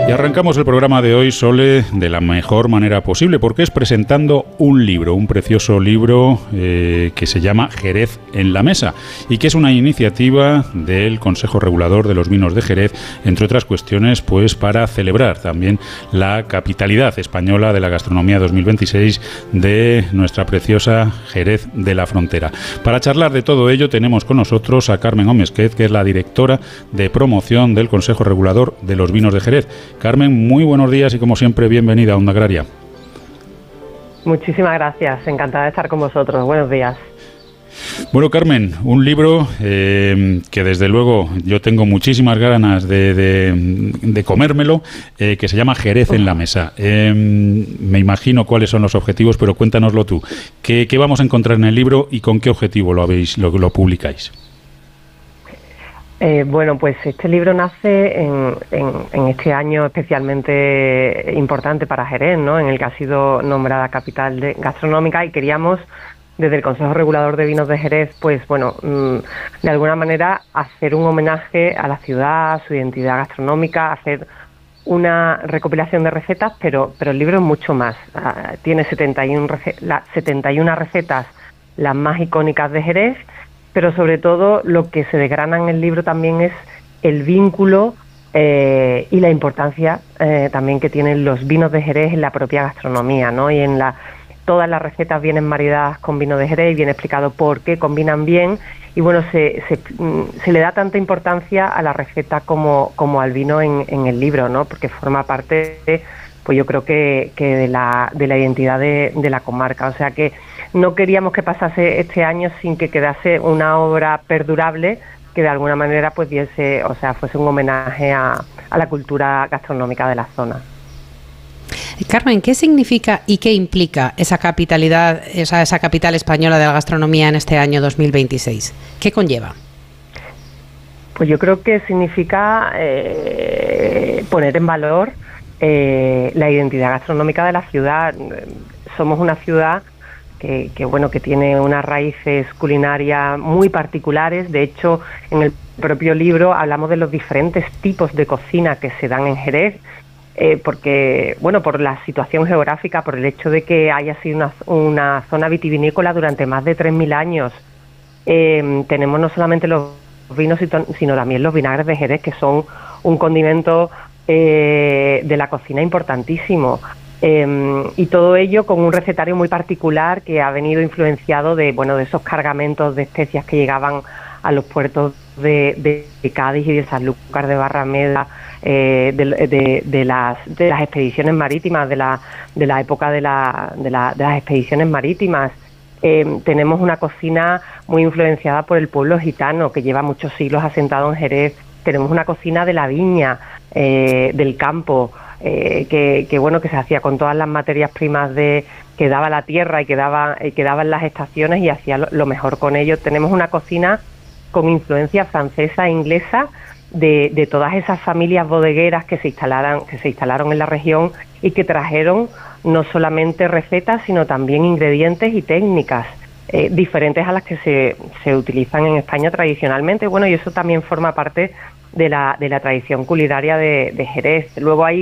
Y arrancamos el programa de hoy, Sole, de la mejor manera posible, porque es presentando un libro, un precioso libro que se llama Jerez en la Mesa, y que es una iniciativa del Consejo Regulador de los Vinos de Jerez, entre otras cuestiones, pues para celebrar también la capitalidad española de la gastronomía 2026 de nuestra preciosa Jerez de la Frontera. Para charlar de todo ello tenemos con nosotros a Carmen Omesquet, que es la directora de promoción del Consejo Regulador de los Vinos de Jerez. Carmen, muy buenos días y como siempre bienvenida a Onda Agraria. Muchísimas gracias, encantada de estar con vosotros. Buenos días. Bueno, Carmen, un libro que desde luego yo tengo muchísimas ganas de comérmelo, que se llama Jerez en la Mesa. Me imagino cuáles son los objetivos, pero cuéntanoslo tú. ¿Qué vamos a encontrar en el libro y con qué objetivo lo publicáis? Bueno, pues este libro nace en este año especialmente importante para Jerez, ¿no? En el que ha sido nombrada capital gastronómica, y queríamos, desde el Consejo Regulador de Vinos de Jerez, pues bueno, de alguna manera hacer un homenaje a la ciudad, a su identidad gastronómica, hacer una recopilación de recetas, pero el libro es mucho más. Tiene 71 recetas, las más icónicas de Jerez, pero sobre todo lo que se desgrana en el libro también es el vínculo y la importancia también que tienen los vinos de Jerez en la propia gastronomía, ¿no? Y todas las recetas vienen maridadas con vino de Jerez y viene explicado por qué combinan bien. Y bueno, se le da tanta importancia a la receta como al vino en el libro, ¿no? Porque forma parte, pues yo creo que de la identidad de la comarca. O sea que no queríamos que pasase este año sin que quedase una obra perdurable que de alguna manera pues fuese un homenaje a la cultura gastronómica de la zona. Carmen, ¿qué significa y qué implica esa capitalidad, esa capital española de la gastronomía en este año 2026? ¿Qué conlleva? Pues yo creo que significa poner en valor la identidad gastronómica de la ciudad. Somos una ciudad que tiene unas raíces culinarias muy particulares. De hecho, en el propio libro hablamos de los diferentes tipos de cocina que se dan en Jerez, porque, por la situación geográfica, por el hecho de que haya sido una zona vitivinícola durante más de 3.000 años. Tenemos no solamente los vinos, sino también los vinagres de Jerez, que son un condimento de la cocina importantísimo. Y todo ello con un recetario muy particular que ha venido influenciado de esos cargamentos de especias que llegaban a los puertos de Cádiz y de Sanlúcar de Barrameda, de las expediciones marítimas, de la época de las expediciones marítimas. Tenemos una cocina muy influenciada por el pueblo gitano, que lleva muchos siglos asentado en Jerez. Tenemos una cocina de la viña, del campo, que se hacía con todas las materias primas que daba la tierra y que daban las estaciones, y hacía lo mejor con ello. Tenemos una cocina con influencia francesa e inglesa de todas esas familias bodegueras que se instalaron en la región y que trajeron no solamente recetas, sino también ingredientes y técnicas diferentes a las que se utilizan en España tradicionalmente. Y eso también forma parte de la tradición culinaria de Jerez. Luego hay